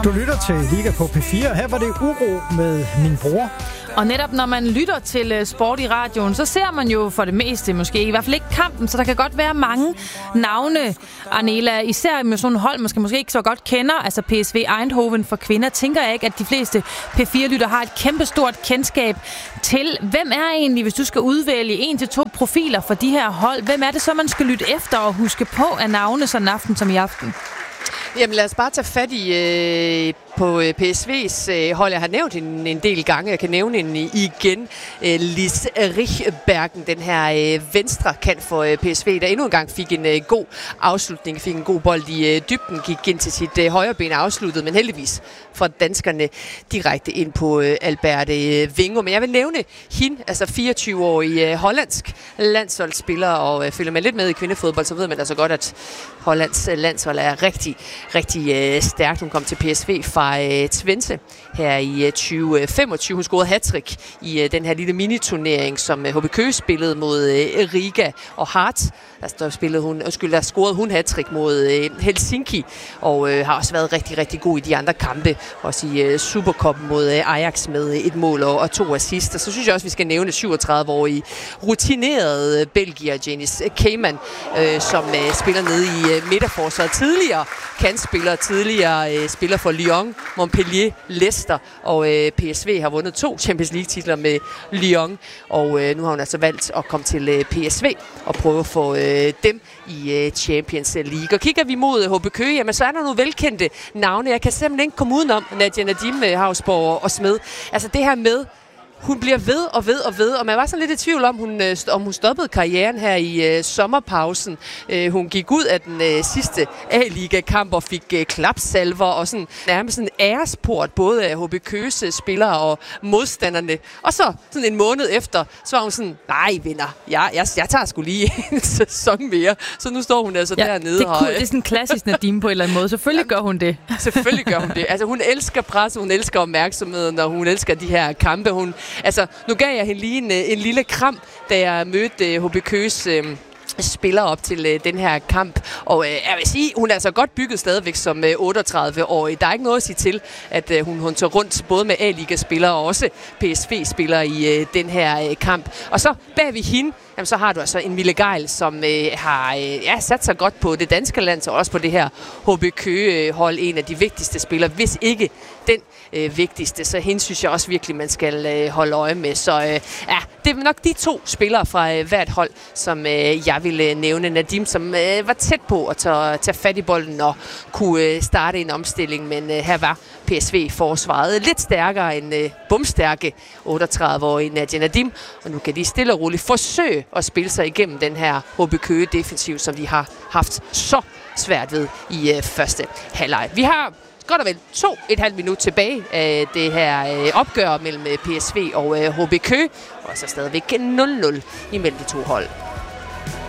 Du lytter til Liga på P4. Her var det uro med min bror. Og netop når man lytter til sport i radioen, så ser man jo for det meste måske, i hvert fald ikke kampen, så der kan godt være mange navne, Arnela, især med sådan et hold, måske ikke så godt kender, altså PSV Eindhoven for kvinder, tænker jeg ikke, at de fleste P4-lytter har et kæmpestort kendskab til. Hvem er egentlig, hvis du skal udvælge 1-2 profiler for de her hold, hvem er det så, man skal lytte efter og huske på af navne sådan en aften som i aften? Jamen lad os bare tage fat i på PSV's hold. Jeg har nævnt en del gange. Jeg kan nævne en igen. Lis Richbergen, den her venstre kant for PSV, der endnu en gang fik en god afslutning, fik en god bold i dybden, gik ind til sit højre ben afsluttet, men heldigvis for danskerne direkte ind på Alberte Vingo. Men jeg vil nævne hende, altså 24-årig hollandsk landsholdsspiller, og følger man lidt med i kvindefodbold, så ved man altså godt, at Hollands landshold er rigtig, rigtig stærkt. Hun kom til PSV fra Twente her i 2025. Hun scorede hattrick i den her lille miniturnering, som HB Køge spillede mod Riga og Hart. Der scorede hun hattrick mod Helsinki, og har også været rigtig, rigtig god i de andre kampe. Også i Supercuppen mod Ajax med et mål og 2 assist. Og så synes jeg også, vi skal nævne 37-årige rutinerede belgier, Janice Keyman, som spiller nede i midterforsvaret. Tidligere kantspiller, tidligere spiller for Lyon, Montpellier, Leicester, og PSV har vundet 2 Champions League-titler med Lyon, og nu har hun altså valgt at komme til PSV og prøve at få dem i Champions League. Og kigger vi mod HB Køge, jamen så er der nogle velkendte navne. Jeg kan simpelthen ikke komme udenom Nadia Nadim, Hausborg og Smed. Altså det her med, hun bliver ved, og man var så lidt i tvivl om, hun stoppede karrieren her i sommerpausen. Hun gik ud af den sidste A-liga-kamp og fik klapsalver og sådan nærmest en æresport, både af HB Køges spillere og modstanderne. Og så sådan en måned efter, så var hun sådan, nej venner, jeg tager sgu lige en sæson mere. Så nu står hun altså dernede. Det er sådan en klassisk Nadim på en eller anden måde. Selvfølgelig gør hun det. Selvfølgelig gør hun det. Altså hun elsker pres, hun elsker opmærksomheden, og hun elsker de her kampe. Altså, nu gav jeg hende lige en lille kram, da jeg mødte HB Køges spiller op til den her kamp. Og jeg vil sige, hun er altså godt bygget stadigvæk som 38-årig. Der er ikke noget at sige til, at hun tager rundt både med A-liga-spillere og også PSV-spillere i den her kamp. Og så bag ved hende, jamen, så har du altså en Mille Geil, som har sat sig godt på det danske land, og også på det her HB Køge-hold. En af de vigtigste spillere, hvis ikke den vigtigste. Så hende synes jeg også virkelig, man skal holde øje med. Så det er nok de 2 spillere fra hvert hold, som jeg ville nævne. Nadim, som var tæt på at tage fat i bolden og kunne starte en omstilling, men her var PSV-forsvaret lidt stærkere end bumstærke 38-årige Nadia Nadim, og nu kan de stille og roligt forsøge at spille sig igennem den her HB Køge-defensiv, som de har haft så svært ved i første halvleg. Vi har godt og vel 2,5 minut tilbage af det her opgør mellem PSV og HB Køge, og så stadigvæk 0-0 imellem de 2 hold.